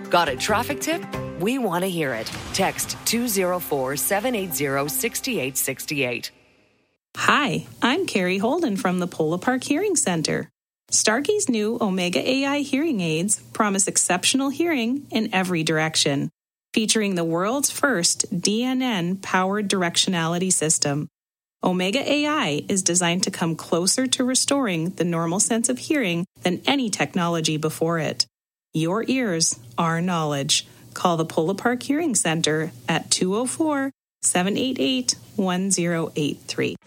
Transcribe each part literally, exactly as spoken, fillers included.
Got a traffic tip? We want to hear it. Text two oh four, seven eight zero, six eight six eight. Hi, I'm Carrie Holden from the Polo Park Hearing Center. Starkey's new Omega A I hearing aids promise exceptional hearing in every direction, featuring the world's first D N N-powered directionality system. Omega A I is designed to come closer to restoring the normal sense of hearing than any technology before it. Your ears, our knowledge. Call the Polo Park Hearing Center at two oh four, seven eight eight, one oh eight three.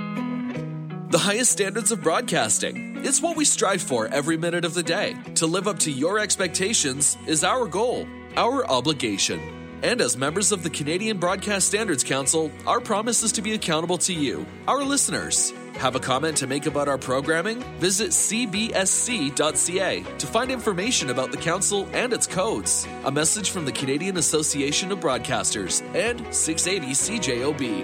The highest standards of broadcasting. It's what we strive for every minute of the day. To live up to your expectations is our goal, our obligation. And as members of the Canadian Broadcast Standards Council, our promise is to be accountable to you, our listeners. Have a comment to make about our programming? Visit c b s c dot c a to find information about the council and its codes. A message from the Canadian Association of Broadcasters and six eighty C J O B.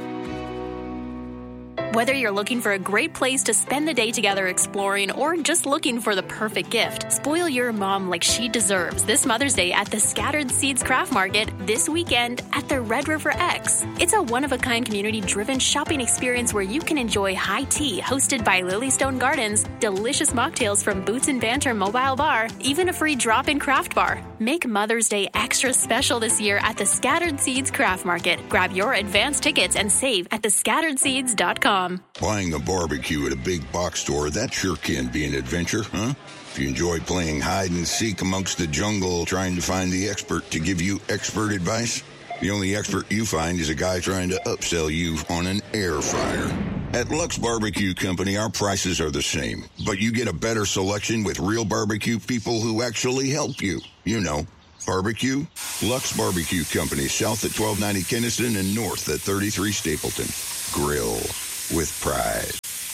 Whether you're looking for a great place to spend the day together exploring or just looking for the perfect gift, spoil your mom like she deserves this Mother's Day at the Scattered Seeds Craft Market this weekend at the Red River X. It's a one-of-a-kind community-driven shopping experience where you can enjoy high tea hosted by Lilystone Gardens, delicious mocktails from Boots and Banter Mobile Bar, even a free drop-in craft bar. Make Mother's Day extra special this year at the Scattered Seeds Craft Market. Grab your advance tickets and save at the scattered seeds dot com. Buying a barbecue at a big box store, that sure can be an adventure, huh? If you enjoy playing hide and seek amongst the jungle, trying to find the expert to give you expert advice, the only expert you find is a guy trying to upsell you on an air fryer. At Lux Barbecue Company, our prices are the same, but you get a better selection with real barbecue people who actually help you. You know, barbecue. Lux Barbecue Company, south at twelve ninety Keniston and north at thirty-three Stapleton. Grill with pride.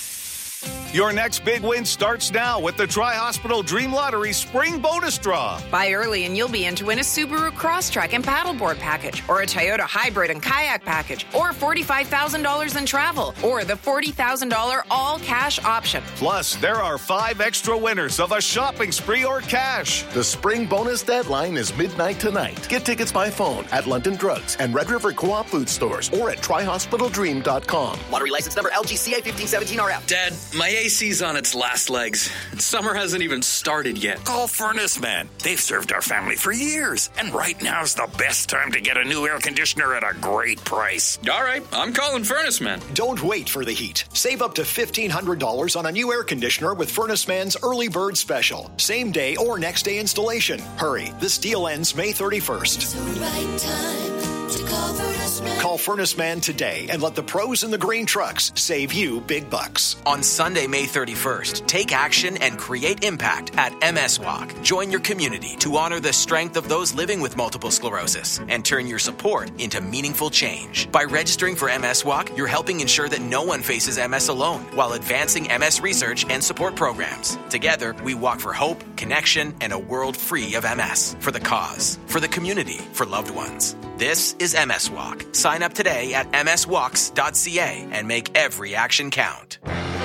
Your next big win starts now with the Tri-Hospital Dream Lottery Spring Bonus Draw. Buy early and you'll be in to win a Subaru Crosstrek and paddleboard package, or a Toyota Hybrid and kayak package, or forty-five thousand dollars in travel, or the forty thousand dollars all-cash option. Plus, there are five extra winners of a shopping spree or cash. The spring bonus deadline is midnight tonight. Get tickets by phone at London Drugs and Red River Co-op food stores or at tri hospital dream dot com. Lottery license number L G C A fifteen seventeen R F. Dad, my A C's on its last legs. Summer hasn't even started yet. Call Furnace Man. They've served our family for years. And right now's the best time to get a new air conditioner at a great price. All right, I'm calling Furnace Man. Don't wait for the heat. Save up to fifteen hundred dollars on a new air conditioner with Furnace Man's Early Bird Special. Same day or next day installation. Hurry, this deal ends May thirty-first. It's the right time to call Furnace Man. Call Furnace Man today and let the pros in the green trucks save you big bucks. On Sunday, May thirty-first, take action and create impact at M S Walk. Join your community to honor the strength of those living with multiple sclerosis and turn your support into meaningful change. By registering for M S Walk, you're helping ensure that no one faces M S alone while advancing M S research and support programs. Together, we walk for hope, connection, and a world free of M S. For the cause, for the community, for loved ones. This is M S Walk. Sign up today at m s walks dot c a and make every action count.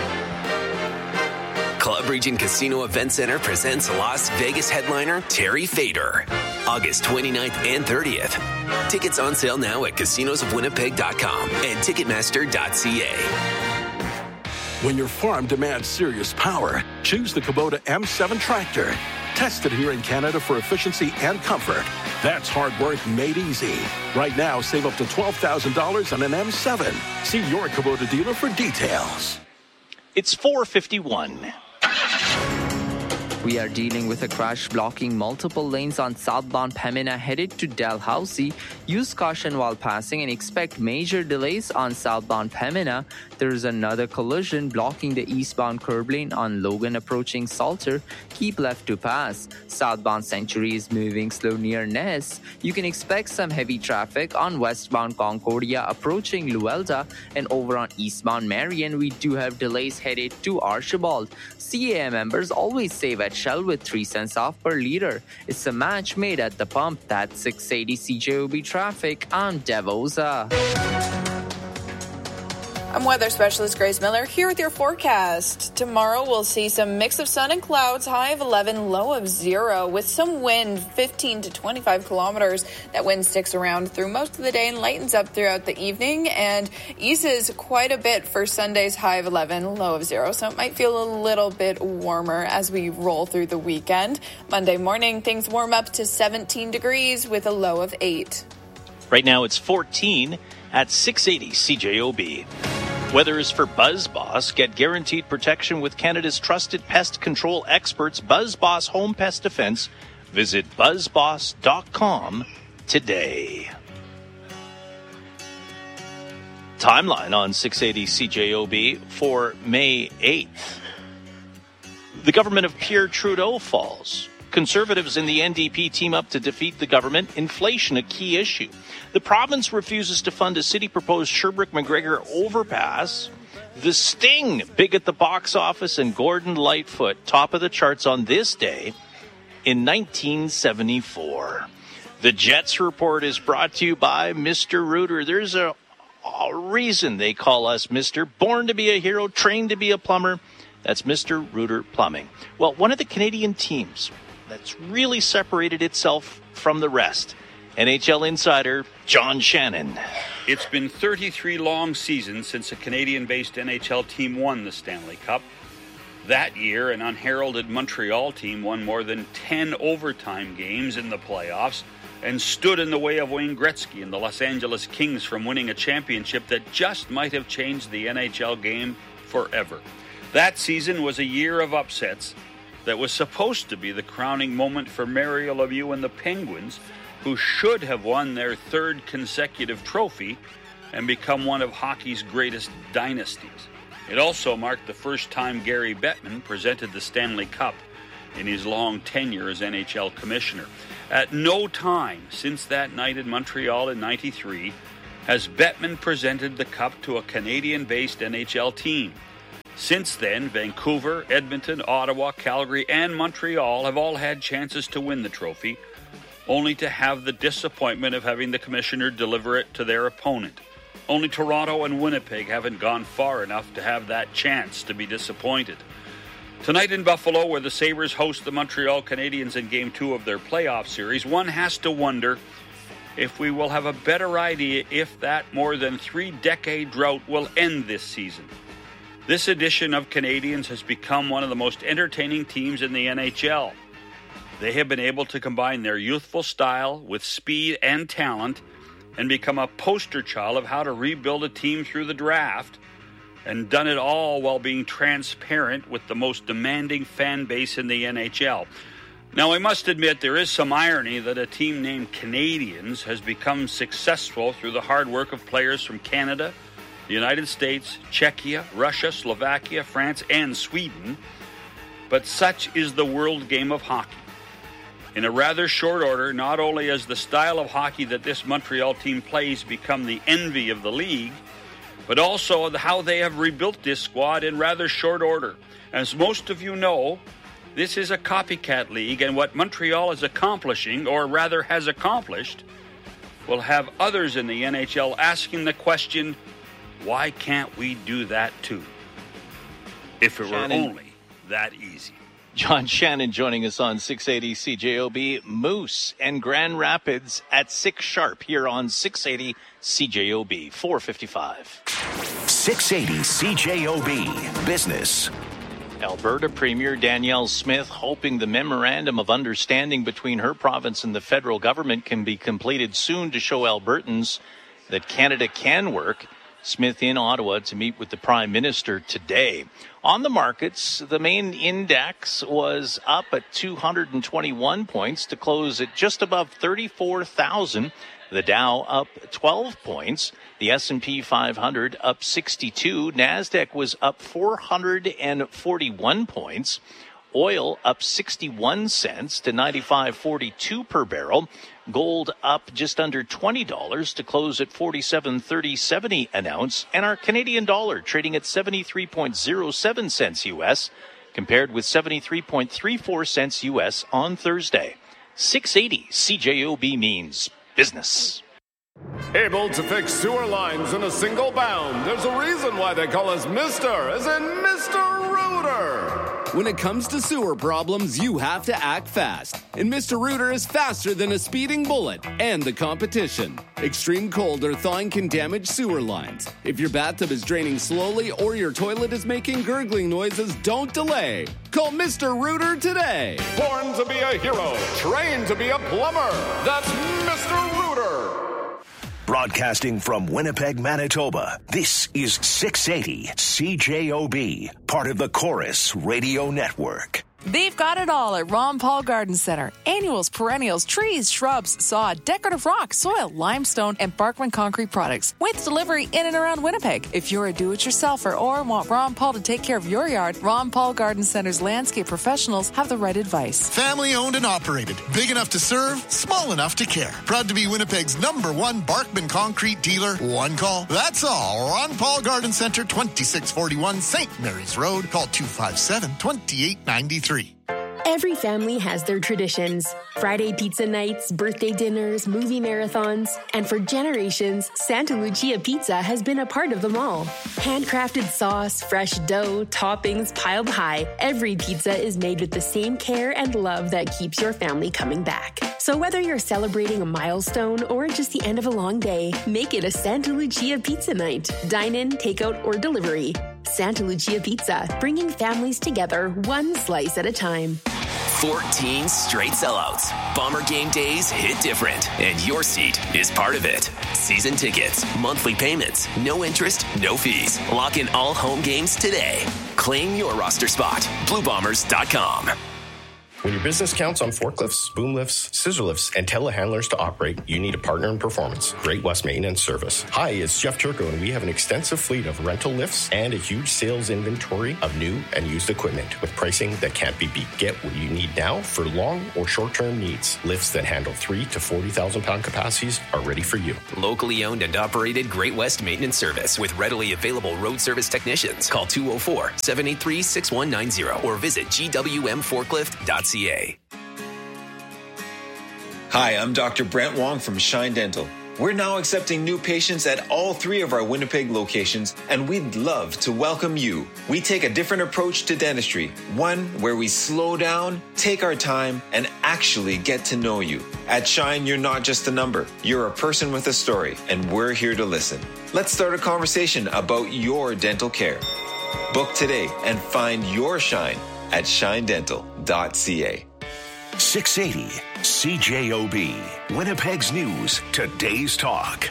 Club Region Casino Event Center presents Las Vegas headliner Terry Fader, August twenty-ninth and thirtieth. Tickets on sale now at casinos of winnipeg dot com and ticketmaster dot c a. When your farm demands serious power, choose the Kubota M seven tractor. Tested here in Canada for efficiency and comfort. That's hard work made easy. Right now, save up to twelve thousand dollars on an M seven. See your Kubota dealer for details. It's four fifty-one. We are dealing with a crash blocking multiple lanes on southbound Pembina headed to Dalhousie. Use caution while passing and expect major delays on southbound Pembina. There is another collision blocking the eastbound curb lane on Logan approaching Salter. Keep left to pass. Southbound Century is moving slow near Ness. You can expect some heavy traffic on westbound Concordia approaching Luelda, and over on eastbound Marion, we do have delays headed to Archibald. C A A members always save at Shell with three cents off per liter. It's a match made at the pump. That's six eighty C J O B traffic. I'm Devosa. I'm weather specialist Grace Miller here with your forecast. Tomorrow we'll see some mix of sun and clouds, high of eleven, low of zero, with some wind fifteen to twenty-five kilometers. That wind sticks around through most of the day and lightens up throughout the evening and eases quite a bit for Sunday's high of eleven, low of zero. So it might feel a little bit warmer as we roll through the weekend. Monday morning, things warm up to seventeen degrees with a low of eight. Right now it's fourteen at six eighty C J O B. Weather is for BuzzBoss. Get guaranteed protection with Canada's trusted pest control experts, BuzzBoss Home Pest Defense. Visit buzz boss dot com today. Timeline on six eighty C J O B for May eighth. The government of Pierre Trudeau falls. Conservatives in the N D P team up to defeat the government. Inflation, a key issue. The province refuses to fund a city-proposed Sherbrooke-McGregor overpass. The Sting, big at the box office, and Gordon Lightfoot, top of the charts on this day in nineteen seventy-four. The Jets Report is brought to you by Mister Rooter. There's a, a reason they call us Mister Born to be a hero, trained to be a plumber. That's Mister Rooter Plumbing. Well, one of the Canadian teams that's really separated itself from the rest. N H L insider John Shannon. It's been thirty-three long seasons since a Canadian-based N H L team won the Stanley Cup. That year, an unheralded Montreal team won more than ten overtime games in the playoffs and stood in the way of Wayne Gretzky and the Los Angeles Kings from winning a championship that just might have changed the N H L game forever. That season was a year of upsets that was supposed to be the crowning moment for Mario Lemieux and the Penguins, who should have won their third consecutive trophy and become one of hockey's greatest dynasties. It also marked the first time Gary Bettman presented the Stanley Cup in his long tenure as N H L commissioner. At no time since that night in Montreal in ninety-three has Bettman presented the cup to a Canadian-based N H L team. Since then, Vancouver, Edmonton, Ottawa, Calgary, and Montreal have all had chances to win the trophy, only to have the disappointment of having the commissioner deliver it to their opponent. Only Toronto and Winnipeg haven't gone far enough to have that chance to be disappointed. Tonight in Buffalo, where the Sabres host the Montreal Canadiens in Game two of their playoff series, one has to wonder if we will have a better idea if that more than three-decade drought will end this season. This edition of Canadiens has become one of the most entertaining teams in the N H L. They have been able to combine their youthful style with speed and talent and become a poster child of how to rebuild a team through the draft, and done it all while being transparent with the most demanding fan base in the N H L. Now, I must admit there is some irony that a team named Canadiens has become successful through the hard work of players from Canada, the United States, Czechia, Russia, Slovakia, France, and Sweden. But such is the world game of hockey. In a rather short order, not only has the style of hockey that this Montreal team plays become the envy of the league, but also how they have rebuilt this squad in rather short order. As most of you know, this is a copycat league, and what Montreal is accomplishing, or rather has accomplished, will have others in the N H L asking the question, why can't we do that too? If it Shannon. were only that easy. John Shannon joining us on six eighty C J O B. Moose and Grand Rapids at six sharp here on six eighty C J O B. four fifty-five. six eighty C J O B. Business. Alberta Premier Danielle Smith hoping the memorandum of understanding between her province and the federal government can be completed soon to show Albertans that Canada can work. Smith in Ottawa to meet with the Prime Minister today. On the markets, the main index was up at two hundred twenty-one points to close at just above thirty-four thousand. The Dow up twelve points. The S and P five hundred up sixty-two. NASDAQ was up four hundred forty-one points. Oil up sixty-one cents to ninety-five forty-two per barrel. Gold up just under twenty dollars to close at forty-seven thirty seventy an ounce. And our Canadian dollar trading at seventy-three point oh seven cents U S compared with seventy-three point three four cents U S on Thursday. six eighty C J O B means business. Able to fix sewer lines in a single bound. There's a reason why they call us Mister, as in Mister Rooter. When it comes to sewer problems, you have to act fast. And Mister Rooter is faster than a speeding bullet and the competition. Extreme cold or thawing can damage sewer lines. If your bathtub is draining slowly or your toilet is making gurgling noises, don't delay. Call Mister Rooter today. Born to be a hero, trained to be a plumber. That's Mister Rooter. Broadcasting from Winnipeg, Manitoba, this is six eighty C J O B, part of the Chorus Radio Network. They've got it all at Ron Paul Garden Center. Annuals, perennials, trees, shrubs, sod, decorative rock, soil, limestone, and Barkman concrete products. With delivery in and around Winnipeg. If you're a do-it-yourselfer or want Ron Paul to take care of your yard, Ron Paul Garden Center's landscape professionals have the right advice. Family owned and operated. Big enough to serve, small enough to care. Proud to be Winnipeg's number one Barkman concrete dealer. One call. That's all. Ron Paul Garden Center, twenty-six forty-one Saint Mary's Road. Call two five seven, two eight nine three. Every family has their traditions. Friday pizza nights, birthday dinners, movie marathons. And for generations, Santa Lucia Pizza has been a part of them all. Handcrafted sauce, fresh dough, toppings piled high. Every pizza is made with the same care and love that keeps your family coming back. So whether you're celebrating a milestone or just the end of a long day, make it a Santa Lucia Pizza night. Dine in, takeout, or delivery. Santa Lucia Pizza, bringing families together one slice at a time. fourteen straight sellouts. Bomber game days hit different, and your seat is part of it. Season tickets, monthly payments, no interest, no fees. Lock in all home games today. Claim your roster spot. blue bombers dot com. When your business counts on forklifts, boom lifts, scissor lifts, and telehandlers to operate, you need a partner in performance. Great West Maintenance Service. Hi, it's Jeff Turco, and we have an extensive fleet of rental lifts and a huge sales inventory of new and used equipment with pricing that can't be beat. Get what you need now for long or short-term needs. Lifts that handle three to forty thousand pound capacities are ready for you. Locally owned and operated Great West Maintenance Service with readily available road service technicians. Call two oh four, seven eight three, six one nine zero or visit G W M forklift dot C A. Hi, I'm Doctor Brent Wong from Shine Dental. We're now accepting new patients at all three of our Winnipeg locations, and we'd love to welcome you. We take a different approach to dentistry, one where we slow down, take our time, and actually get to know you. At Shine, you're not just a number. You're a person with a story, and we're here to listen. Let's start a conversation about your dental care. Book today and find your Shine at shine dental dot C A. six eighty C J O B, Winnipeg's News, today's talk.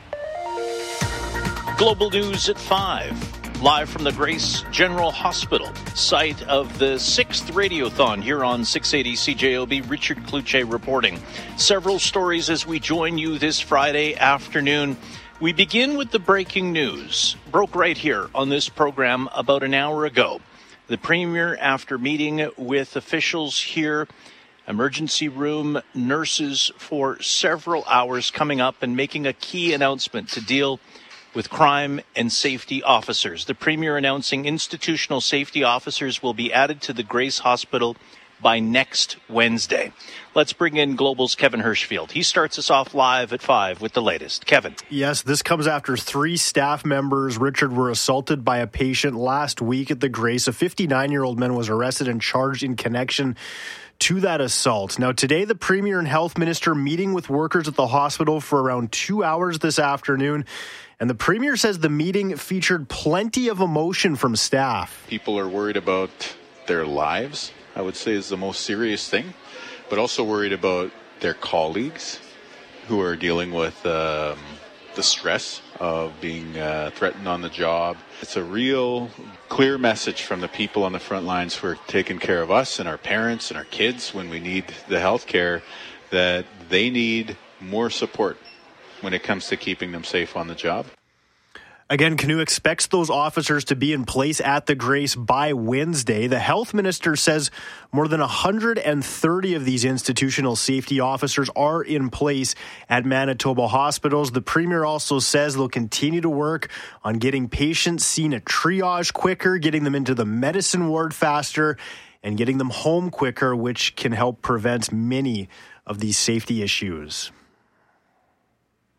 Global News at five. Live from the Grace General Hospital, site of the sixth Radiothon here on six eighty C J O B. Richard Cloutier reporting. Several stories as we join you this Friday afternoon. We begin with the breaking news. Broke right here on this program about an hour ago. The Premier, after meeting with officials here, emergency room nurses for several hours, coming up and making a key announcement to deal with crime and safety officers. The Premier announcing institutional safety officers will be added to the Grace Hospital by next Wednesday. Let's bring in Global's Kevin Hirschfield. He starts us off live at five with the latest. Kevin. Yes, this comes after three staff members, Richard, were assaulted by a patient last week at the Grace. A fifty-nine-year-old man was arrested and charged in connection to that assault. Now, today, the Premier and Health Minister meeting with workers at the hospital for around two hours this afternoon. And the Premier says the meeting featured plenty of emotion from staff. People are worried about their lives, I would say, is the most serious thing, but also worried about their colleagues who are dealing with um, the stress of being uh, threatened on the job. It's a real clear message from the people on the front lines who are taking care of us and our parents and our kids when we need the health care, that they need more support when it comes to keeping them safe on the job. Again, Canoe expects those officers to be in place at the Grace by Wednesday. The health minister says more than one hundred thirty of these institutional safety officers are in place at Manitoba hospitals. The Premier also says they'll continue to work on getting patients seen at triage quicker, getting them into the medicine ward faster, and getting them home quicker, which can help prevent many of these safety issues.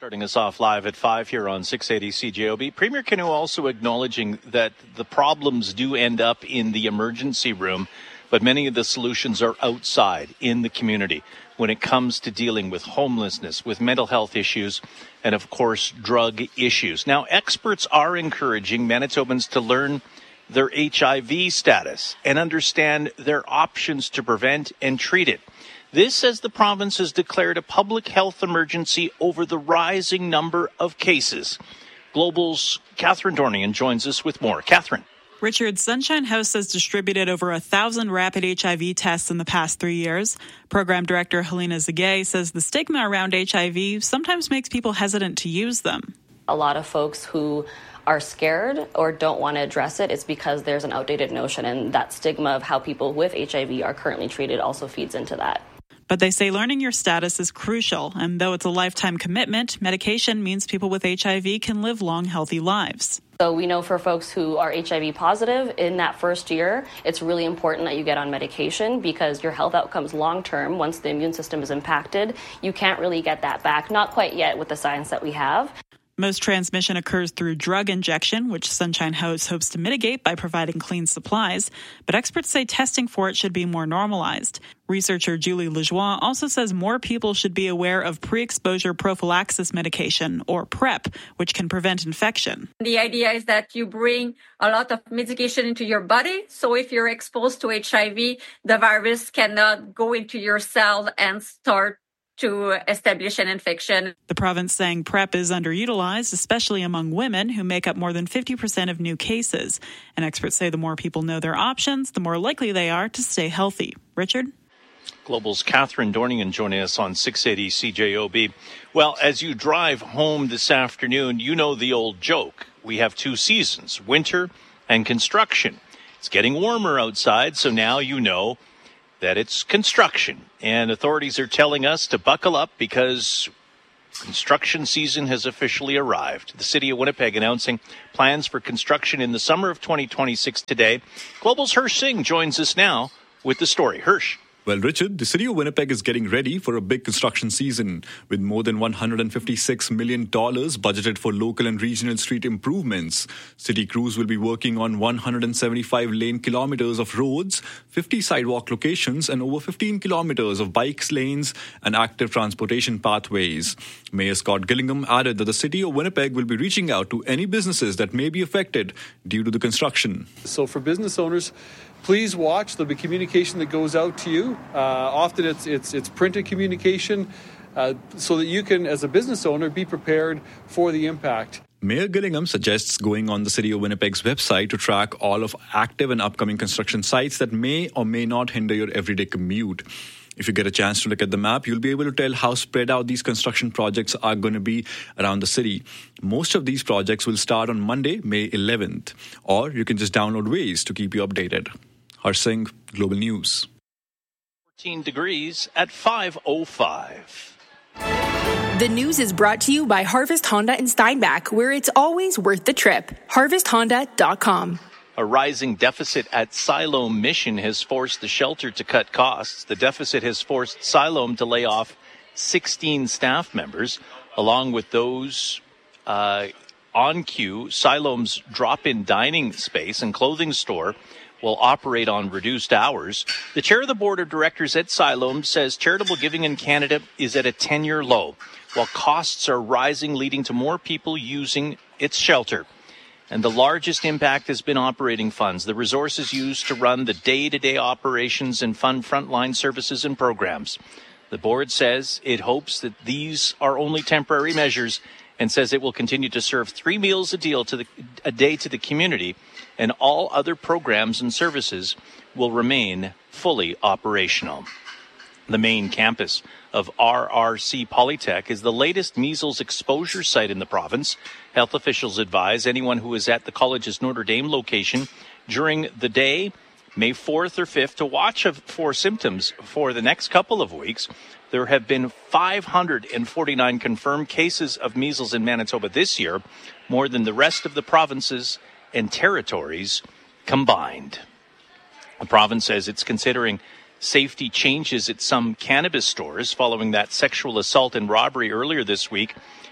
Starting us off live at five here on six eighty C J O B. Premier Canoe also acknowledging that the problems do end up in the emergency room, but many of the solutions are outside in the community when it comes to dealing with homelessness, with mental health issues, and of course, drug issues. Now, experts are encouraging Manitobans to learn their H I V status and understand their options to prevent and treat it. This as the province has declared a public health emergency over the rising number of cases. Global's Catherine Dornian joins us with more. Catherine. Richard, Sunshine House has distributed over a thousand rapid H I V tests in the past three years. Program Director Helena Zagay says the stigma around H I V sometimes makes people hesitant to use them. A lot of folks who are scared or don't want to address it, it's because there's an outdated notion, and that stigma of how people with H I V are currently treated also feeds into that. But they say learning your status is crucial, and though it's a lifetime commitment, medication means people with H I V can live long, healthy lives. So we know for folks who are H I V positive, in that first year, it's really important that you get on medication because your health outcomes long-term, once the immune system is impacted, you can't really get that back. Not quite yet with the science that we have. Most transmission occurs through drug injection, which Sunshine House hopes to mitigate by providing clean supplies, but experts say testing for it should be more normalized. Researcher Julie Lajoie also says more people should be aware of pre-exposure prophylaxis medication, or PrEP, which can prevent infection. The idea is that you bring a lot of medication into your body, so if you're exposed to H I V, the virus cannot go into your cell and start to establish an infection. The province saying PrEP is underutilized, especially among women who make up more than fifty percent of new cases. And experts say the more people know their options, the more likely they are to stay healthy. Richard? Global's Catherine Dornian joining us on six eighty C J O B. Well, as you drive home this afternoon, you know the old joke. We have two seasons, winter and construction. It's getting warmer outside, so now you know that it's construction. And authorities are telling us to buckle up because construction season has officially arrived. The City of Winnipeg announcing plans for construction in the summer of twenty twenty-six today. Global's Hirsch Singh joins us now with the story. Hirsch. Well, Richard, the City of Winnipeg is getting ready for a big construction season with more than one hundred fifty-six million dollars budgeted for local and regional street improvements. City crews will be working on one hundred seventy-five lane kilometers of roads, fifty sidewalk locations, and over fifteen kilometers of bikes lanes and active transportation pathways. Mayor Scott Gillingham added that the City of Winnipeg will be reaching out to any businesses that may be affected due to the construction. So for business owners, please watch. There'll be communication that goes out to you. Uh, often it's it's it's printed communication uh, so that you can, as a business owner, be prepared for the impact. Mayor Gillingham suggests going on the City of Winnipeg's website to track all of active and upcoming construction sites that may or may not hinder your everyday commute. If you get a chance to look at the map, you'll be able to tell how spread out these construction projects are going to be around the city. Most of these projects will start on Monday, May eleventh, or you can just download Waze to keep you updated. Harsh Singh, Global News. fourteen degrees at five oh five. The news is brought to you by Harvest Honda in Steinbach, where it's always worth the trip. harvest honda dot com. A rising deficit at Siloam Mission has forced the shelter to cut costs. The deficit has forced Siloam to lay off sixteen staff members, along with those uh, on queue. Siloam's drop-in dining space and clothing store will operate on reduced hours. The chair of the board of directors at Siloam says charitable giving in Canada is at a ten-year low, while costs are rising, leading to more people using its shelter. And the largest impact has been operating funds, the resources used to run the day-to-day operations and fund frontline services and programs. The board says it hopes that these are only temporary measures and says it will continue to serve three meals a, deal to the, a day to the community, and all other programs and services will remain fully operational. The main campus of R R C Polytech is the latest measles exposure site in the province. Health officials advise anyone who is at the college's Notre Dame location during the day, May fourth or fifth, to watch for symptoms for the next couple of weeks. There have been five hundred forty-nine confirmed cases of measles in Manitoba this year, more than the rest of the provinces and territories combined. The province says it's considering safety changes at some cannabis stores following that sexual assault and robbery earlier this week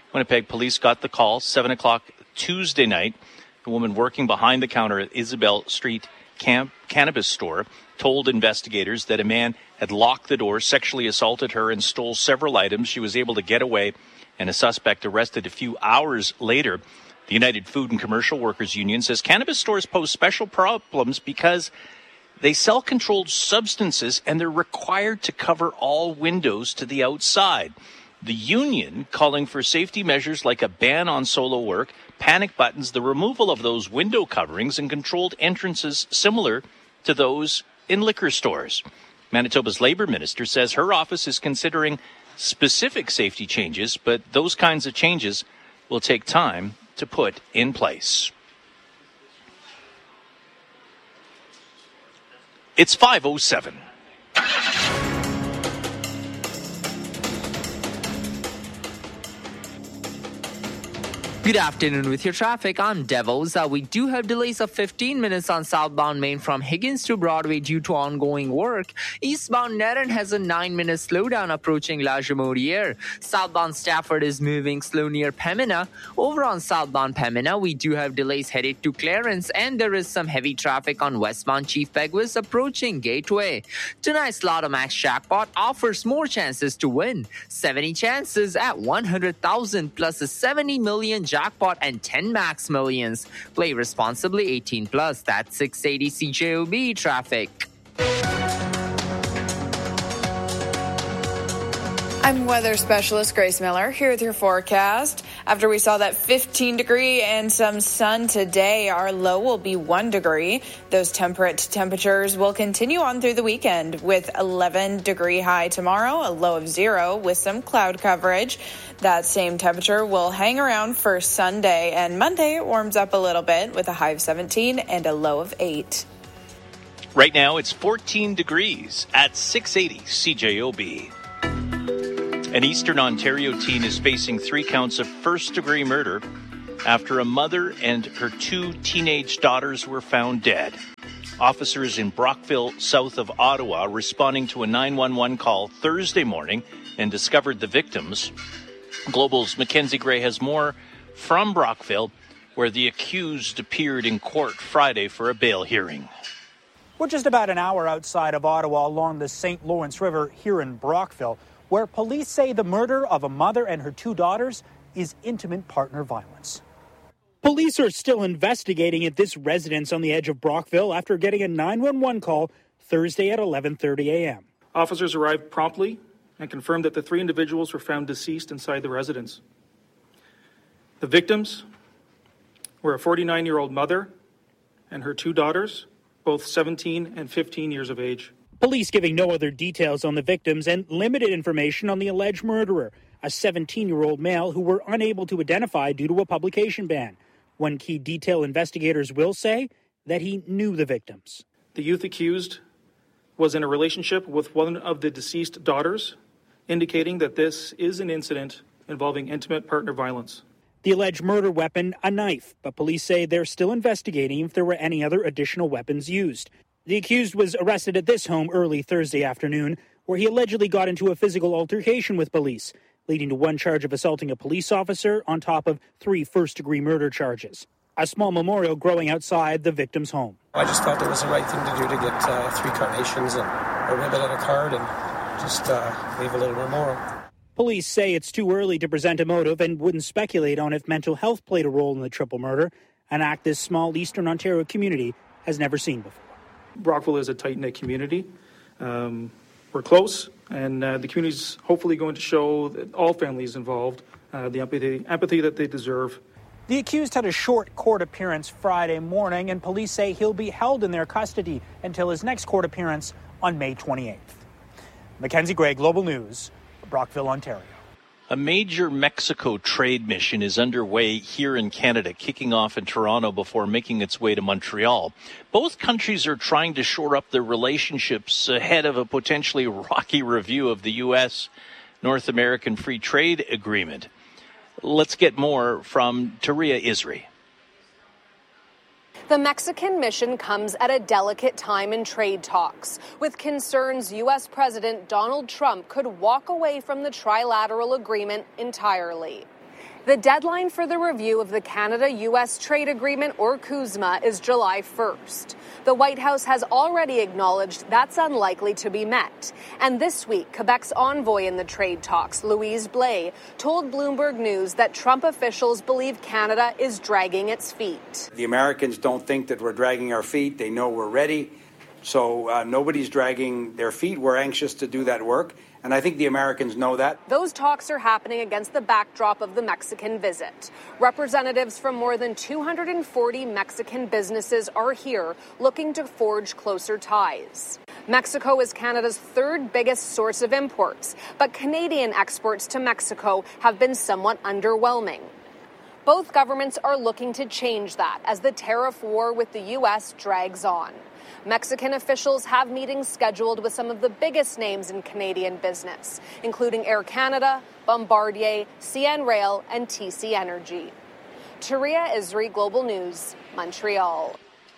Winnipeg police got the call seven o'clock Tuesday night. The woman working behind the counter at Isabel Street Camp Cannabis Store told investigators that a man had locked the door, sexually assaulted her, and stole several items. She was able to get away, and a suspect arrested a few hours later. The United Food and Commercial Workers Union says cannabis stores pose special problems because they sell controlled substances and they're required to cover all windows to the outside. The union calling for safety measures like a ban on solo work, panic buttons, the removal of those window coverings, and controlled entrances similar to those in liquor stores. Manitoba's Labour Minister says her office is considering specific safety changes, but those kinds of changes will take time to put in place. It's five oh seven. Good afternoon with your traffic. I'm Devos. Uh, we do have delays of fifteen minutes on southbound Main from Higgins to Broadway due to ongoing work. Eastbound Nerin has a nine-minute slowdown approaching La Jamodiere. Southbound Stafford is moving slow near Pembina. Over on southbound Pembina, we do have delays headed to Clarence, and there is some heavy traffic on westbound Chief Peguis approaching Gateway. Tonight's Lotto Max jackpot offers more chances to win. seventy chances at one hundred thousand plus a seventy million jackpot and ten max millions. Play responsibly, eighteen plus. That's six eighty C J O B traffic. I'm weather specialist Grace Miller here with your forecast. After we saw that fifteen degree and some sun today, our low will be one degree. Those temperate temperatures will continue on through the weekend with eleven degree high tomorrow, a low of zero with some cloud coverage. That same temperature will hang around for Sunday, and Monday it warms up a little bit with a high of seventeen and a low of eight. Right now it's fourteen degrees at six eighty C J O B. An Eastern Ontario teen is facing three counts of first-degree murder after a mother and her two teenage daughters were found dead. Officers in Brockville, south of Ottawa, responding to a nine one one call Thursday morning and discovered the victims. Global's Mackenzie Gray has more from Brockville, where the accused appeared in court Friday for a bail hearing. We're just about an hour outside of Ottawa along the Saint Lawrence River here in Brockville, where police say the murder of a mother and her two daughters is intimate partner violence. Police are still investigating at this residence on the edge of Brockville after getting a nine one one call Thursday at eleven thirty a.m. Officers arrived promptly and confirmed that the three individuals were found deceased inside the residence. The victims were a forty-nine-year-old mother and her two daughters, both seventeen and fifteen years of age. Police giving no other details on the victims and limited information on the alleged murderer, a seventeen-year-old male who were unable to identify due to a publication ban. One key detail investigators will say that he knew the victims. The youth accused was in a relationship with one of the deceased daughters, indicating that this is an incident involving intimate partner violence. The alleged murder weapon, a knife, but police say they're still investigating if there were any other additional weapons used. The accused was arrested at this home early Thursday afternoon, where he allegedly got into a physical altercation with police, leading to one charge of assaulting a police officer on top of three first-degree murder charges. A small memorial growing outside the victim's home. I just thought it was the right thing to do to get uh, three carnations and a ribbon and a card and just uh, leave a little memorial. Police say it's too early to present a motive and wouldn't speculate on if mental health played a role in the triple murder, an act this small Eastern Ontario community has never seen before. Brockville is a tight-knit community. Um, we're close, and uh, the community's hopefully going to show that all families involved uh, the empathy, empathy that they deserve. The accused had a short court appearance Friday morning, and police say he'll be held in their custody until his next court appearance on May twenty-eighth. Mackenzie Gray, Global News, Brockville, Ontario. A major Mexico trade mission is underway here in Canada, kicking off in Toronto before making its way to Montreal. Both countries are trying to shore up their relationships ahead of a potentially rocky review of the U S North American Free Trade Agreement. Let's get more from Taria Isri. The Mexican mission comes at a delicate time in trade talks, with concerns U S President Donald Trump could walk away from the trilateral agreement entirely. The deadline for the review of the Canada-U S trade agreement, or CUSMA, is July first. The White House has already acknowledged that's unlikely to be met. And this week, Quebec's envoy in the trade talks, Louise Blais, told Bloomberg News that Trump officials believe Canada is dragging its feet. The Americans don't think that we're dragging our feet. They know we're ready. So uh, nobody's dragging their feet. We're anxious to do that work. And I think the Americans know that. Those talks are happening against the backdrop of the Mexican visit. Representatives from more than two hundred forty Mexican businesses are here looking to forge closer ties. Mexico is Canada's third biggest source of imports, but Canadian exports to Mexico have been somewhat underwhelming. Both governments are looking to change that as the tariff war with the U S drags on. Mexican officials have meetings scheduled with some of the biggest names in Canadian business, including Air Canada, Bombardier, C N Rail, and T C Energy. Taria Isri, Global News, Montreal.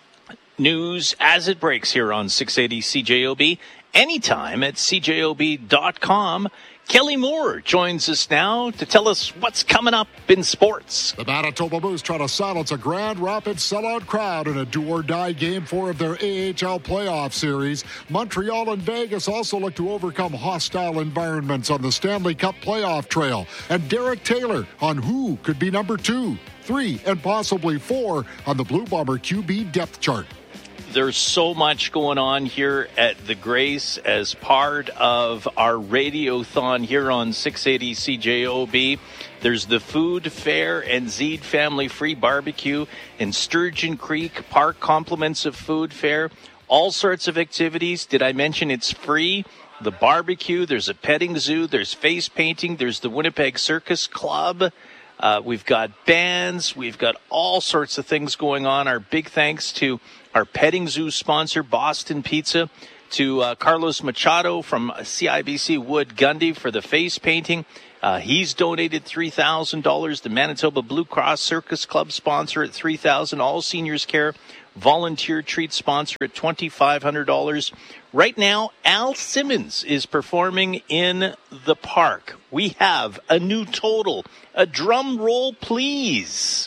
News as it breaks here on six eighty C J O B, anytime at C J O B dot com. Kelly Moore joins us now to tell us what's coming up in sports. The Manitoba Moose try to silence a Grand Rapids sellout crowd in a do-or-die game four of their A H L playoff series. Montreal and Vegas also look to overcome hostile environments on the Stanley Cup playoff trail. And Derek Taylor on who could be number two, three, and possibly four on the Blue Bomber Q B depth chart. There's so much going on here at the Grace as part of our Radiothon here on six eighty C J O B. There's the food fair and Zeed Family Free Barbecue in Sturgeon Creek Park, compliments of food fair. All sorts of activities. Did I mention it's free? The barbecue, there's a petting zoo, there's face painting, there's the Winnipeg Circus Club. Uh, we've got bands. We've got all sorts of things going on. Our big thanks to our petting zoo sponsor, Boston Pizza, to uh, Carlos Machado from C I B C Wood Gundy for the face painting. Uh, he's donated three thousand dollars. The Manitoba Blue Cross Circus Club sponsor at three thousand dollars. All Seniors Care Volunteer Treat sponsor at twenty-five hundred dollars. Right now, Al Simmons is performing in the park. We have a new total. A drum roll, please.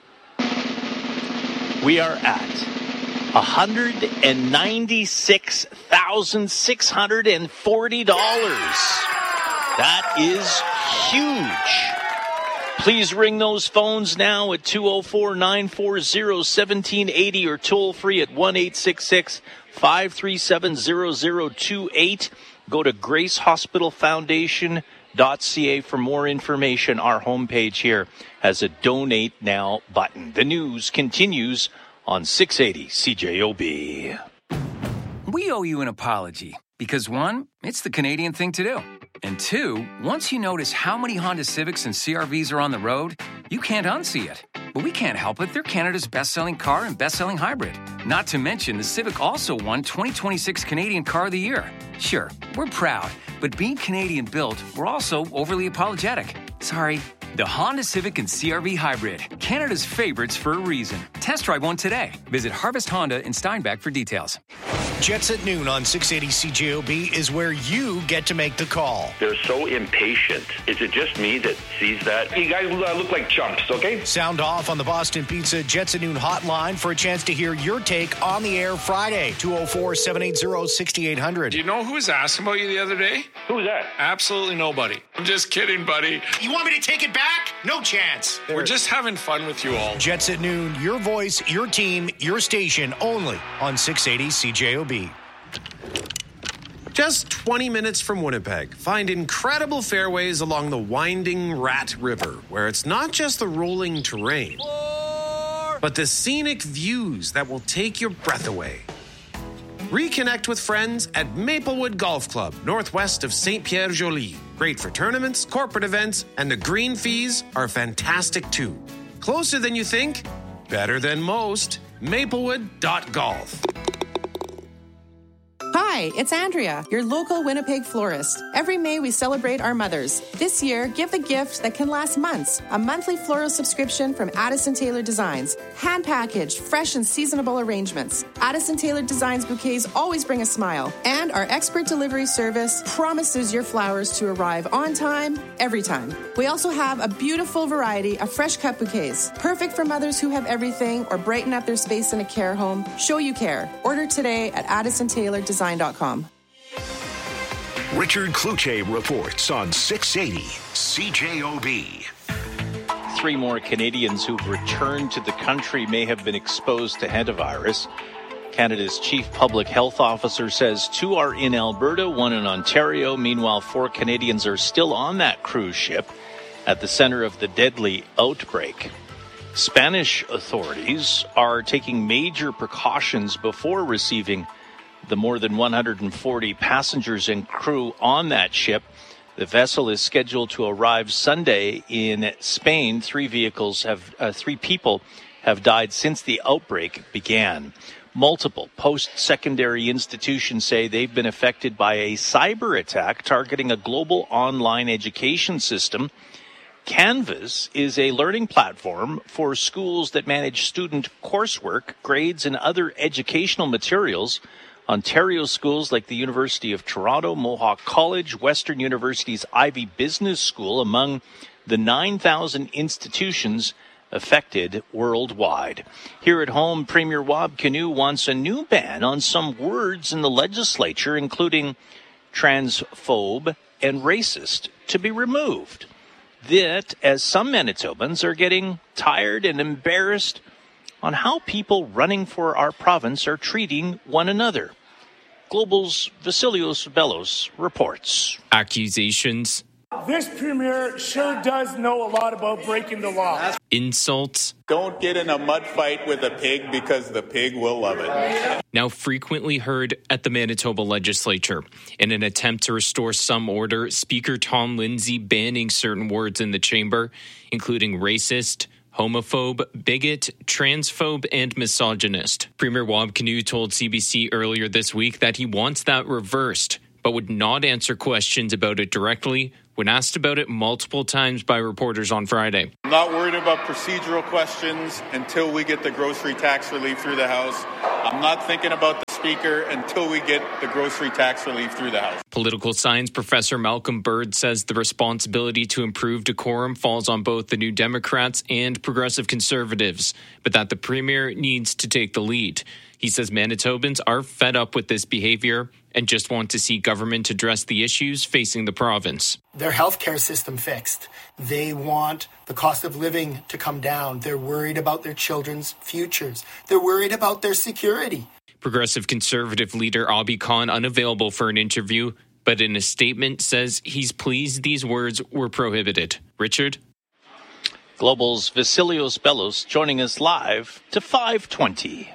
We are at one hundred ninety-six thousand six hundred forty dollars. That is huge. Please ring those phones now at two oh four, nine four zero, one seven eight zero or toll free at one eight six six, five three seven, zero zero two eight. Go to grace hospital foundation dot c a for more information. Our homepage here has a Donate Now button. The news continues on six eighty C J O B. We owe you an apology because, one, it's the Canadian thing to do. And two, once you notice how many Honda Civics and C R Vs are on the road, you can't unsee it. But we can't help it. They're Canada's best-selling car and best-selling hybrid. Not to mention, the Civic also won twenty twenty-six Canadian Car of the Year. Sure, we're proud, but being Canadian-built, we're also overly apologetic. Sorry. The Honda Civic and C R V Hybrid, Canada's favorites for a reason. Test drive one today. Visit Harvest Honda in Steinbach for details. Jets at noon on six eighty C J O B is where you get to make the call. They're so impatient. Is it just me that sees that? You guys uh, look like chumps, okay? Sound off on the Boston Pizza Jets at noon hotline for a chance to hear your take on the air Friday. two oh four, seven eight zero, six eight zero zero. Do you know who was asking about you the other day? Who was that? Absolutely nobody. I'm just kidding, buddy. You want me to take it back? No chance. We're just having fun with you all. Jets at noon, your voice, your team, your station, only on six eighty C J O B. Just twenty minutes from Winnipeg, find incredible fairways along the winding Rat River, where it's not just the rolling terrain, but the scenic views that will take your breath away. Reconnect with friends at Maplewood Golf Club, northwest of Saint Pierre Joly. Great for tournaments, corporate events, and the green fees are fantastic too. Closer than you think, better than most. Maplewood dot golf. Hi, it's Andrea, your local Winnipeg florist. Every May, we celebrate our mothers. This year, give the gift that can last months. A monthly floral subscription from Addison Taylor Designs. Hand-packaged, fresh and seasonable arrangements. Addison Taylor Designs bouquets always bring a smile. And our expert delivery service promises your flowers to arrive on time, every time. We also have a beautiful variety of fresh cut bouquets. Perfect for mothers who have everything or brighten up their space in a care home. Show you care. Order today at addison taylor design dot com. Richard Cloutier reports on six eighty C J O B. Three more Canadians who've returned to the country may have been exposed to hantavirus. Canada's chief public health officer says two are in Alberta, one in Ontario. Meanwhile, four Canadians are still on that cruise ship at the center of the deadly outbreak. Spanish authorities are taking major precautions before receiving the more than one hundred forty passengers and crew on that ship. The vessel is scheduled to arrive Sunday in Spain. Three vehicles have, uh, three people have died since the outbreak began. Multiple post-secondary institutions say they've been affected by a cyber attack targeting a global online education system. Canvas is a learning platform for schools that manage student coursework, grades, and other educational materials. Ontario schools like the University of Toronto, Mohawk College, Western University's Ivy Business School, among the nine thousand institutions affected worldwide. Here at home, Premier Wab Kinew wants a new ban on some words in the legislature, including transphobe and racist, to be removed. That, as some Manitobans are getting tired and embarrassed on how people running for our province are treating one another. Global's Vasilios Bellos reports. Accusations. This premier sure does know a lot about breaking the law. Insults. Don't get in a mud fight with a pig because the pig will love it. Now frequently heard at the Manitoba legislature. In an attempt to restore some order, Speaker Tom Lindsay banning certain words in the chamber, including racist, homophobe, bigot, transphobe, and misogynist. Premier Wab Kinew told C B C earlier this week that he wants that reversed, but would not answer questions about it directly when asked about it multiple times by reporters on Friday. I'm not worried about procedural questions until we get the grocery tax relief through the House. I'm not thinking about the Speaker until we get the grocery tax relief through the House. Political science professor Malcolm Bird says the responsibility to improve decorum falls on both the New Democrats and Progressive Conservatives, but that the Premier needs to take the lead. He says Manitobans are fed up with this behavior and just want to see government address the issues facing the province. Their healthcare system fixed. They want the cost of living to come down. They're worried about their children's futures. They're worried about their security. Progressive Conservative leader Abi Khan unavailable for an interview, but in a statement says he's pleased these words were prohibited. Richard? Global's Vasilios Bellos joining us live to five twenty.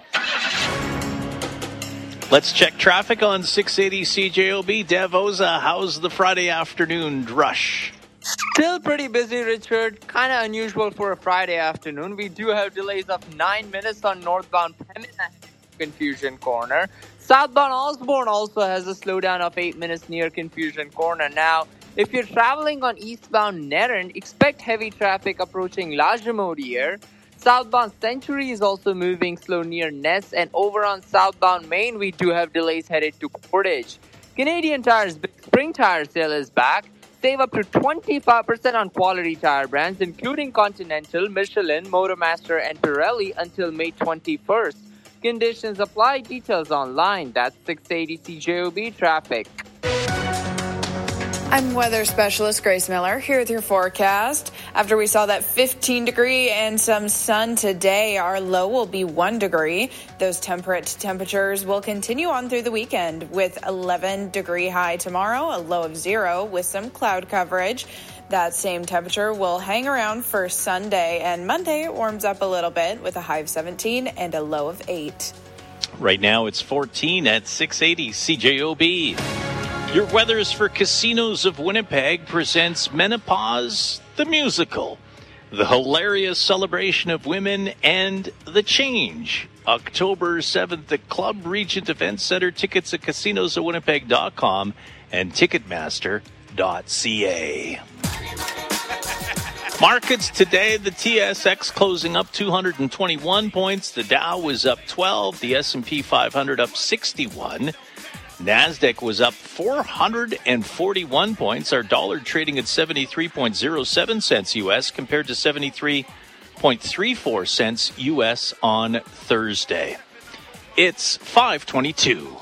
Let's check traffic on six eighty C J O B. Dev Oza, how's the Friday afternoon rush? Still pretty busy, Richard. Kind of unusual for a Friday afternoon. We do have delays of nine minutes on northbound Pembina Confusion Corner. Southbound Osborne also has a slowdown of eight minutes near Confusion Corner. Now, if you're traveling on eastbound Nerin, expect heavy traffic approaching La Jamodiere. Southbound Century is also moving slow near Ness, and over on southbound Main, we do have delays headed to Portage. Canadian Tire's Big Spring Tire Sale is back. Save up to twenty-five percent on quality tire brands, including Continental, Michelin, Motormaster, and Pirelli until May twenty-first. Conditions apply. Details online. That's six eighty C J O B traffic. I'm weather specialist Grace Miller here with your forecast. After we saw that fifteen degree and some sun today, our low will be one degree. Those temperate temperatures will continue on through the weekend with eleven degree high tomorrow, a low of zero with some cloud coverage. That same temperature will hang around for Sunday, and Monday it warms up a little bit with a high of seventeen and a low of eight. Right now it's fourteen at six eighty C J O B. Your Weathers for Casinos of Winnipeg presents Menopause, the musical. The hilarious celebration of women and the change October seventh at Club Regent Event Center. Tickets at casinos at winnipeg dot com and ticketmaster dot c a. Markets today, the T S X closing up two hundred twenty-one points. The Dow was up twelve. The S and P five hundred up sixty-one. NASDAQ was up four hundred forty-one points. Our dollar trading at seventy-three point oh seven cents U S compared to seventy-three point three four cents U S on Thursday. It's five twenty-two.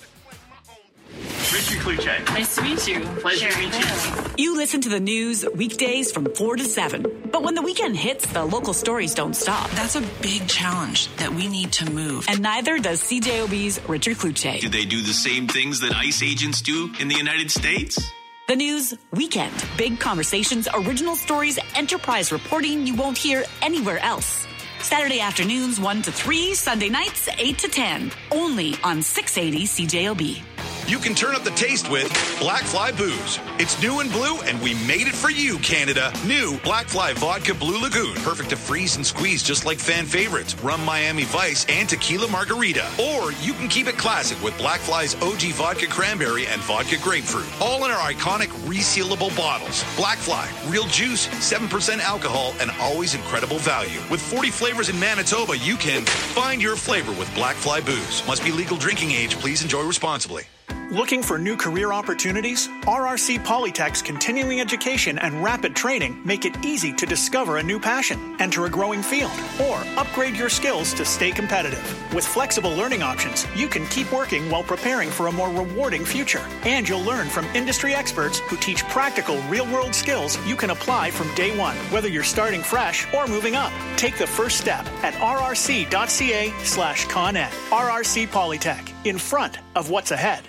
Richard Kluche. Nice to meet you. Pleasure to meet you. You listen to the news weekdays from four to seven. But when the weekend hits, the local stories don't stop. That's a big challenge that we need to move. And neither does C J O B's Richard Kluche. Do they do the same things that ICE agents do in the United States? The news weekend. Big conversations, original stories, enterprise reporting you won't hear anywhere else. Saturday afternoons one to three, Sunday nights eight to ten. Only on six eighty C J O B. You can turn up the taste with Black Fly Booze. It's new and blue, and we made it for you, Canada. New Black Fly Vodka Blue Lagoon. Perfect to freeze and squeeze just like fan favorites, Rum Miami Vice, and Tequila Margarita. Or you can keep it classic with Black Fly's O G Vodka Cranberry and Vodka Grapefruit. All in our iconic resealable bottles. Black Fly, real juice, seven percent alcohol, and always incredible value. With forty flavors in Manitoba, you can find your flavor with Black Fly Booze. Must be legal drinking age. Please enjoy responsibly. Looking for new career opportunities? R R C Polytech's continuing education and rapid training make it easy to discover a new passion, enter a growing field, or upgrade your skills to stay competitive. With flexible learning options, you can keep working while preparing for a more rewarding future. And you'll learn from industry experts who teach practical, real-world skills you can apply from day one, whether you're starting fresh or moving up. Take the first step at rrc.ca slash coned. R R C Polytech, in front of what's ahead.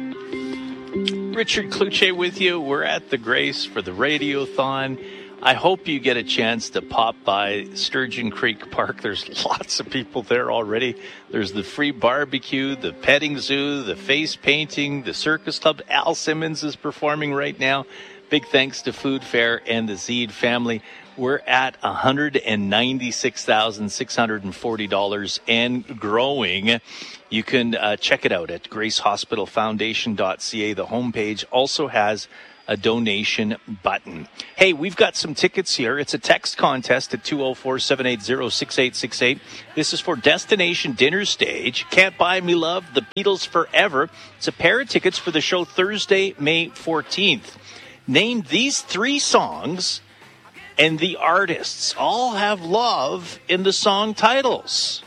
Richard Kluche with you. We're at the Grace for the Radiothon. I hope you get a chance to pop by Sturgeon Creek Park. There's lots of people there already. There's the free barbecue, the petting zoo, the face painting, the circus club. Al Simmons is performing right now. Big thanks to Food Fair and the Zeed family. We're at one hundred ninety-six thousand six hundred forty dollars and growing. You can uh, check it out at grace hospital foundation dot c a. The homepage also has a donation button. Hey, we've got some tickets here. It's a text contest at two oh four, seven eight zero, six eight six eight. This is for Destination Dinner Stage. Can't Buy Me Love, The Beatles Forever. It's a pair of tickets for the show Thursday, May fourteenth. Name these three songs, and the artists all have love in the song titles.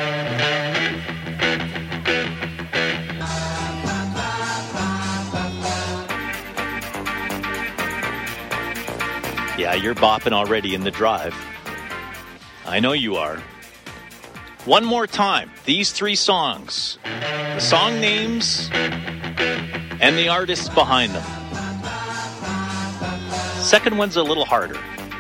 Yeah, you're bopping already in the drive. I know you are. One more time. These three songs. The song names and the artists behind them. Second one's a little harder.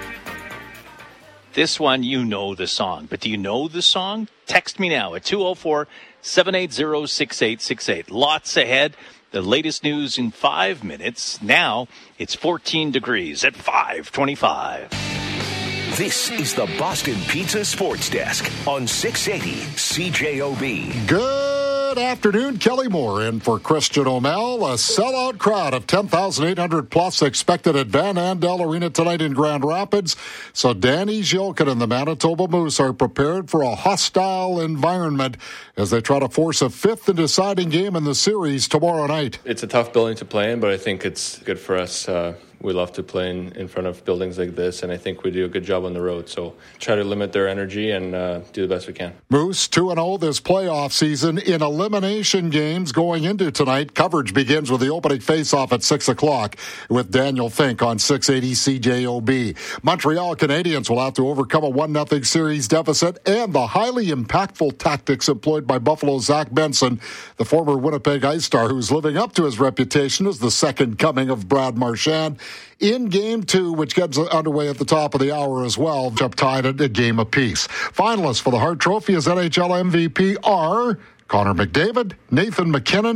This one, you know the song. But do you know the song? Text me now at two oh four, seven eight zero, six eight six eight. Lots ahead. The latest news in five minutes. Now, it's fourteen degrees at five twenty-five. This is the Boston Pizza Sports Desk on six eighty C J O B. Good afternoon. Kelly Moore in for Christian O'Mell. A sellout crowd of ten thousand eight hundred plus expected at Van Andel Arena tonight in Grand Rapids. So Danny Zhilkin and the Manitoba Moose are prepared for a hostile environment as they try to force a fifth and deciding game in the series tomorrow night. It's a tough building to play in, but I think it's good for us. Uh, we love to play in, in front of buildings like this, and I think we do a good job on the road. So try to limit their energy and uh, do the best we can. Moose two and oh this playoff season in elimination games going into tonight. Coverage begins with the opening faceoff at six o'clock with Daniel Fink on six eighty C J O B. Montreal Canadiens will have to overcome a one nothing series deficit and the highly impactful tactics employed by Buffalo's Zach Benson, the former Winnipeg Ice star who's living up to his reputation as the second coming of Brad Marchand. In game two, which gets underway at the top of the hour as well, up tied at a game apiece. Finalists for the Hart Trophy as N H L M V P are Connor McDavid, Nathan MacKinnon,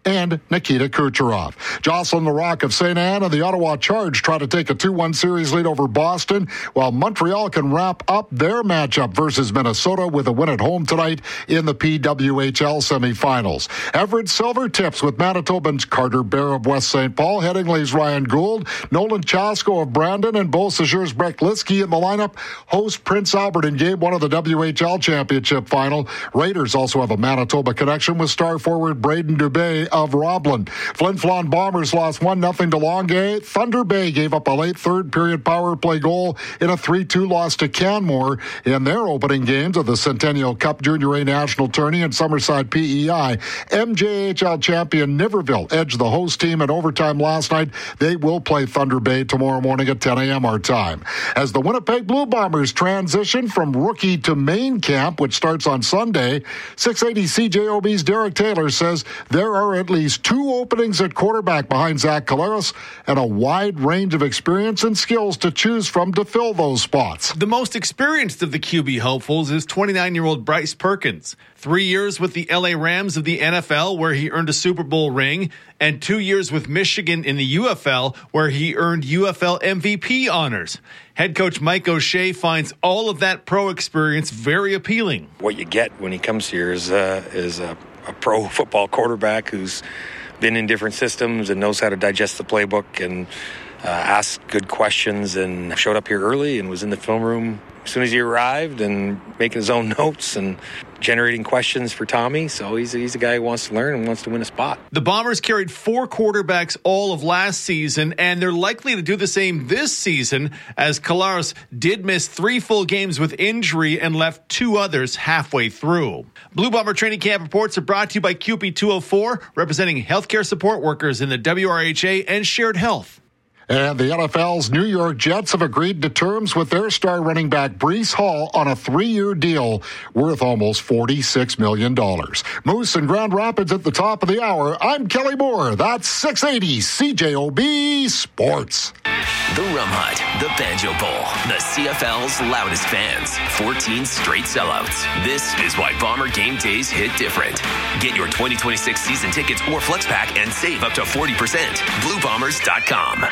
and Nikita Kucherov. Jocelyn Larocque of Saint Anne and the Ottawa Charge try to take a two one series lead over Boston, while Montreal can wrap up their matchup versus Minnesota with a win at home tonight in the P W H L semifinals. Everett Silver tips with Manitoban's Carter Bear of West Saint Paul, Headingley's Ryan Gould, Nolan Chasko of Brandon, and Beausejour's Breck Liskey in the lineup host Prince Albert in game one of the W H L championship final. Raiders also have a Manitoba connection with star forward Braden Dubé of Roblin. Flin Flon Bombers lost one nothing to Longueuil. Thunder Bay gave up a late third period power play goal in a three two loss to Canmore in their opening games of the Centennial Cup Junior A National Tourney in Summerside P E I. M J H L champion Niverville edged the host team in overtime last night. They will play Thunder Bay tomorrow morning at ten a.m. our time. As the Winnipeg Blue Bombers transition from rookie to main camp, which starts on Sunday, six eighty C J O B's Derek Taylor says there are at least two openings at quarterback behind Zach Collaros and a wide range of experience and skills to choose from to fill those spots. The most experienced of the Q B hopefuls is twenty-nine-year-old Bryce Perkins. Three years with the L A Rams of the N F L, where he earned a Super Bowl ring, and two years with Michigan in the U F L, where he earned U F L M V P honors. Head coach Mike O'Shea finds all of that pro experience very appealing. What you get when he comes here is, uh, is a, a pro football quarterback who's been in different systems and knows how to digest the playbook and uh, ask good questions, and showed up here early and was in the film room as soon as he arrived and making his own notes and generating questions for Tommy. So he's a, he's a guy who wants to learn and wants to win a spot. The Bombers carried four quarterbacks all of last season, and they're likely to do the same this season, as Collaros did miss three full games with injury and left two others halfway through. Blue Bomber training camp reports are brought to you by Q P two oh four, representing healthcare support workers in the W R H A and Shared Health. And the N F L's New York Jets have agreed to terms with their star running back Breece Hall on a three-year deal worth almost forty-six million dollars. Moose and Grand Rapids at the top of the hour. I'm Kelly Moore. That's six eighty C J O B Sports. The Rum Hut, the Banjo Bowl, the C F L's loudest fans, fourteen straight sellouts. This is why Bomber game days hit different. Get your twenty twenty-six season tickets or flex pack and save up to forty percent. blue bombers dot com.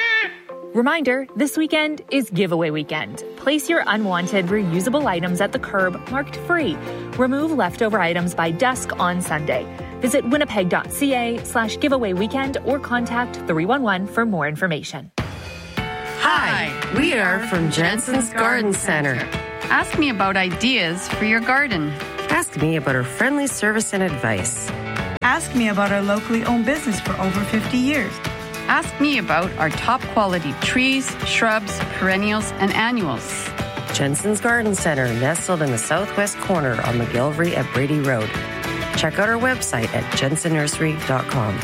Reminder, this weekend is giveaway weekend. Place your unwanted reusable items at the curb marked free. Remove leftover items by dusk on Sunday. Visit winnipeg.ca slash giveaway weekend or contact three one one for more information. Hi, we are from Jensen's Garden Center. Ask me about ideas for your garden. Ask me about our friendly service and advice. Ask me about our locally owned business for over fifty years. Ask me about our top quality trees, shrubs, perennials, and annuals. Jensen's Garden Center, nestled in the southwest corner on McGillivray at Brady Road. Check out our website at jensen nursery dot com.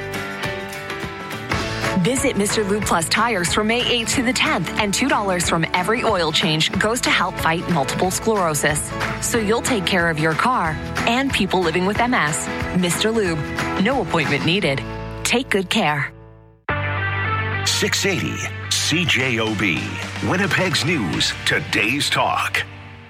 Visit Mister Lube Plus Tires from May eighth to the tenth, and two dollars from every oil change goes to help fight multiple sclerosis. So you'll take care of your car and people living with M S. Mister Lube, no appointment needed. Take good care. six eighty C J O B, Winnipeg's News, today's talk.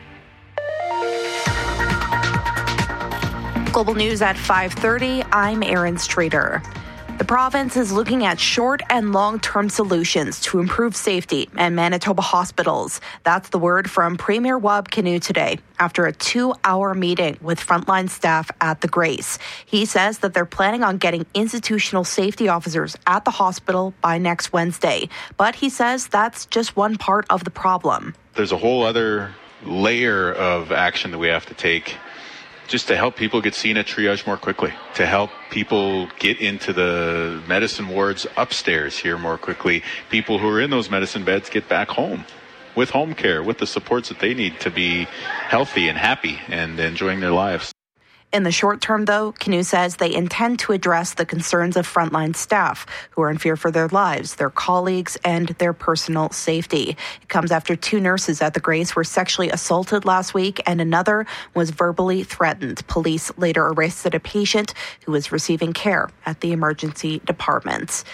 Global News at five thirty, I'm Erin Streeter. The province is looking at short and long-term solutions to improve safety in Manitoba hospitals. That's the word from Premier Wab Kinew today after a two-hour meeting with frontline staff at the Grace. He says that they're planning on getting institutional safety officers at the hospital by next Wednesday. But he says that's just one part of the problem. There's a whole other layer of action that we have to take just to help people get seen at triage more quickly, to help people get into the medicine wards upstairs here more quickly. People who are in those medicine beds get back home with home care, with the supports that they need to be healthy and happy and enjoying their lives. In the short term, though, Kinew says they intend to address the concerns of frontline staff who are in fear for their lives, their colleagues, and their personal safety. It comes after two nurses at the Grace were sexually assaulted last week and another was verbally threatened. Police later arrested a patient who was receiving care at the emergency department.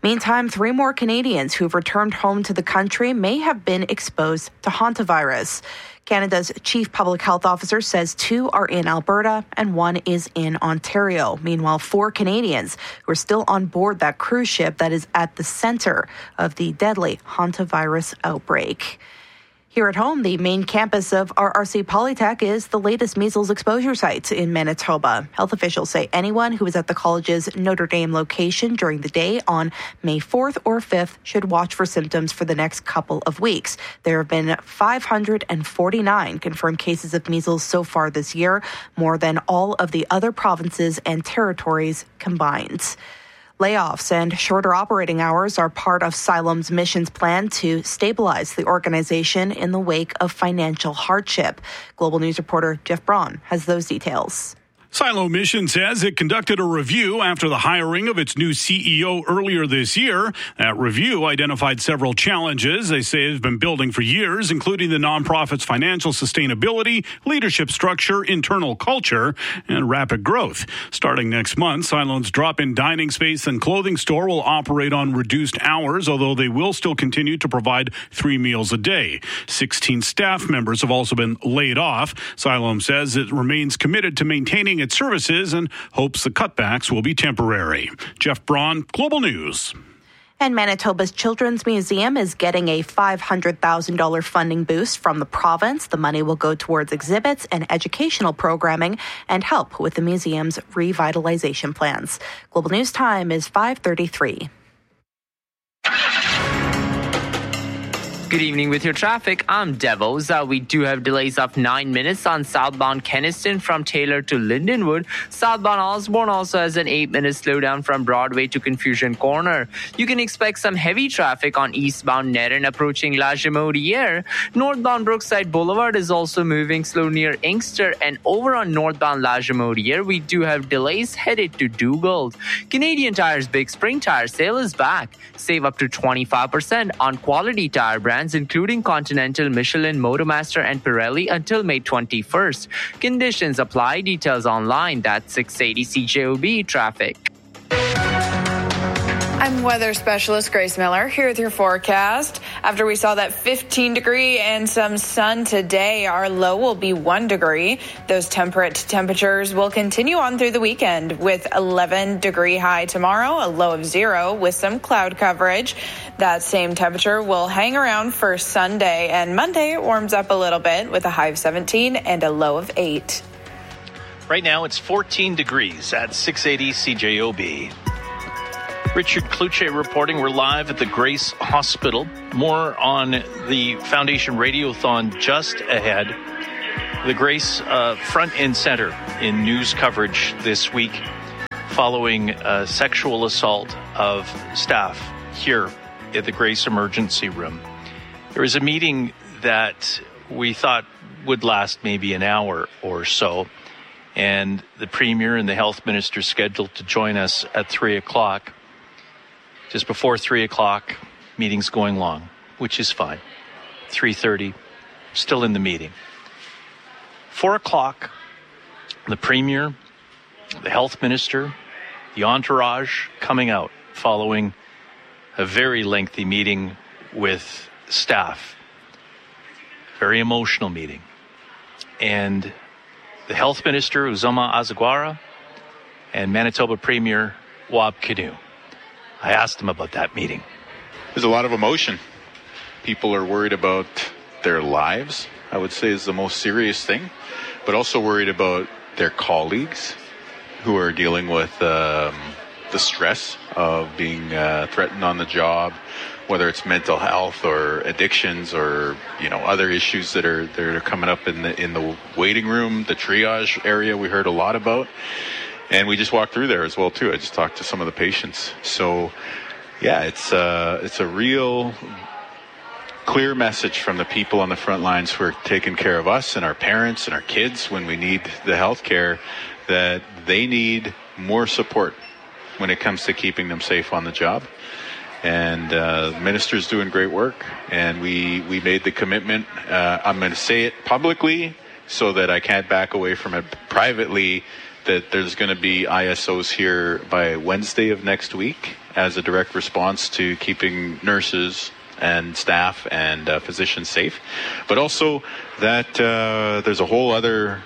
Meantime, three more Canadians who've returned home to the country may have been exposed to hantavirus. Canada's chief public health officer says two are in Alberta and one is in Ontario. Meanwhile, four Canadians who are still on board that cruise ship that is at the center of the deadly hantavirus outbreak. Here at home, the main campus of R R C Polytech is the latest measles exposure site in Manitoba. Health officials say anyone who is at the college's Notre Dame location during the day on May fourth or fifth should watch for symptoms for the next couple of weeks. There have been five hundred forty-nine confirmed cases of measles so far this year, more than all of the other provinces and territories combined. Layoffs and shorter operating hours are part of Siloam's mission's plan to stabilize the organization in the wake of financial hardship. Global News reporter Jeff Braun has those details. Siloam Mission says it conducted a review after the hiring of its new C E O earlier this year. That review identified several challenges they say have been building for years, including the nonprofit's financial sustainability, leadership structure, internal culture, and rapid growth. Starting next month, Siloam's drop-in dining space and clothing store will operate on reduced hours, although they will still continue to provide three meals a day. sixteen staff members have also been laid off. Siloam says it remains committed to maintaining its services and hopes the cutbacks will be temporary. Jeff Braun, Global News. And Manitoba's Children's Museum is getting a five hundred thousand dollars funding boost from the province. The money will go towards exhibits and educational programming and help with the museum's revitalization plans. Global News time is five thirty-three. Good evening with your traffic. I'm Devos. Uh, we do have delays of nine minutes on southbound Kenniston from Taylor to Lindenwood. Southbound Osborne also has an eight minute slowdown from Broadway to Confusion Corner. You can expect some heavy traffic on eastbound Nerin approaching La Jamodiere. Northbound Brookside Boulevard is also moving slow near Inkster, and over on northbound La Jamodiere, we do have delays headed to Dugald. Canadian Tire's Big Spring Tire Sale is back. Save up to twenty-five percent on quality tire brands including Continental, Michelin, Motomaster, and Pirelli until May twenty-first. Conditions apply. Details online. That's six eighty C J O B traffic. I'm weather specialist Grace Miller here with your forecast. After we saw that fifteen degree and some sun today, our low will be one degree. Those temperate temperatures will continue on through the weekend with eleven degree high tomorrow, a low of zero with some cloud coverage. That same temperature will hang around for Sunday, and Monday it warms up a little bit with a high of seventeen and a low of eight. Right now it's fourteen degrees at six eighty C J O B. Richard Kluche reporting. We're live at the Grace Hospital. More on the Foundation Radiothon just ahead. The Grace uh, front and center in news coverage this week following a sexual assault of staff here at the Grace Emergency Room. There was a meeting that we thought would last maybe an hour or so, and the Premier and the Health Minister scheduled to join us at three o'clock. Just before three o'clock, meeting's going long, which is fine. three thirty, still in the meeting. four o'clock, the Premier, the Health Minister, the entourage coming out following a very lengthy meeting with staff. Very emotional meeting. And the Health Minister, Uzoma Azagwara, and Manitoba Premier, Wab Kinew. I asked him about that meeting. There's a lot of emotion. People are worried about their lives, I would say is the most serious thing, but also worried about their colleagues who are dealing with um, the stress of being uh, threatened on the job, whether it's mental health or addictions or, you know, other issues that are that are coming up in the in the waiting room, the triage area we heard a lot about. And we just walked through there as well, too. I just talked to some of the patients. So, yeah, it's, uh, it's a real clear message from the people on the front lines who are taking care of us and our parents and our kids when we need the health care, that they need more support when it comes to keeping them safe on the job. And uh, the minister's doing great work. And we, we made the commitment. Uh, I'm going to say it publicly so that I can't back away from it privately, that there's going to be I S Os here by Wednesday of next week as a direct response to keeping nurses and staff and uh, physicians safe, but also that uh, there's a whole other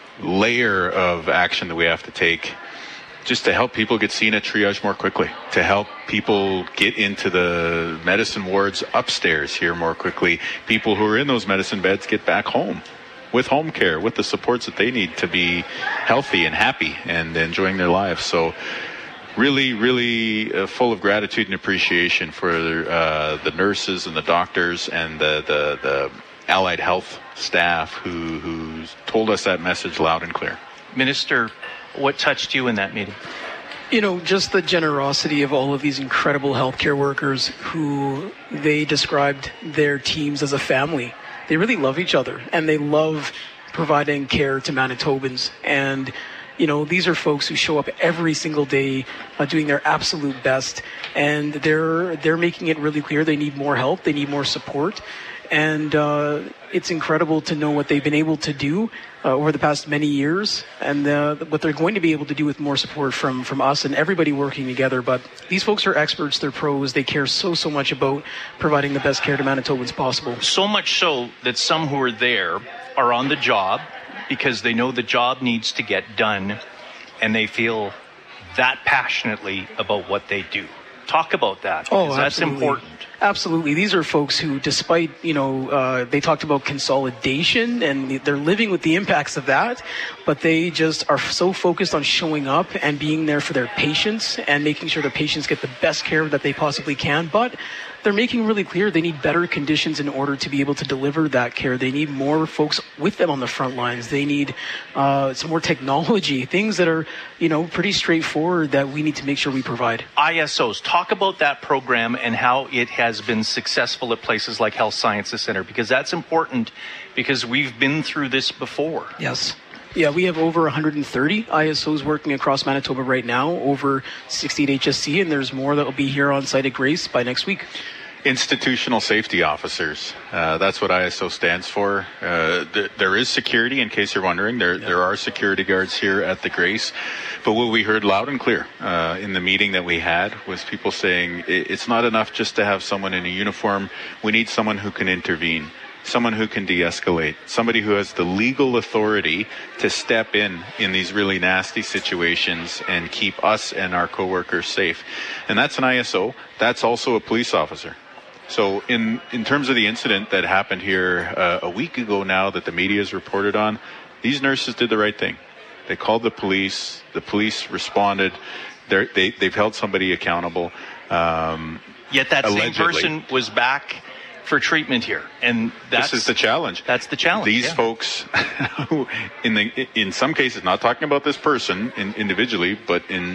layer of action that we have to take just to help people get seen at triage more quickly, to help people get into the medicine wards upstairs here more quickly, people who are in those medicine beds get back home with home care, with the supports that they need to be healthy and happy and enjoying their lives. So really, really uh, full of gratitude and appreciation for uh, the nurses and the doctors and the, the, the allied health staff who, who told us that message loud and clear. Minister, what touched you in that meeting? You know, just the generosity of all of these incredible healthcare workers who they described their teams as a family. They really love each other and they love providing care to Manitobans. And you know, these are folks who show up every single day uh, doing their absolute best, and they're they're making it really clear they need more help, they need more support, and uh, it's incredible to know what they've been able to do uh, over the past many years, and uh, what they're going to be able to do with more support from from us and everybody working together. But these folks are experts, they're pros, they care so so much about providing the best care to Manitobans possible. So much so that some who are there are on the job because they know the job needs to get done, and they feel that passionately about what they do. Talk about that, because oh, that's important. Absolutely. These are folks who, despite, you know, uh, they talked about consolidation and they're living with the impacts of that, but they just are so focused on showing up and being there for their patients and making sure the patients get the best care that they possibly can. But they're making really clear they need better conditions in order to be able to deliver that care. They need more folks with them on the front lines. They need uh, some more technology, things that are, you know, pretty straightforward that we need to make sure we provide. I S Os, talk about that program and how it has been successful at places like Health Sciences Center, because that's important because we've been through this before. Yes. Yeah, we have over one hundred thirty I S Os working across Manitoba right now, over sixty at H S C, and there's more that will be here on site at Grace by next week. Institutional safety officers. Uh, that's what I S O stands for. Uh, th- there is security, in case you're wondering. There yeah. there are security guards here at the Grace. But what we heard loud and clear uh, in the meeting that we had was people saying it's not enough just to have someone in a uniform. We need someone who can intervene, someone who can de-escalate, somebody who has the legal authority to step in in these really nasty situations and keep us and our coworkers safe. And that's an I S O. That's also a police officer. So in, in terms of the incident that happened here uh, a week ago now that the media has reported on, these nurses did the right thing. They called the police. The police responded. They're, they, they've held somebody accountable. Um, Yet that allegedly. same person was back for treatment here, and that's, this is the challenge. That's the challenge. These yeah. folks, in the in some cases, not talking about this person in, individually, but in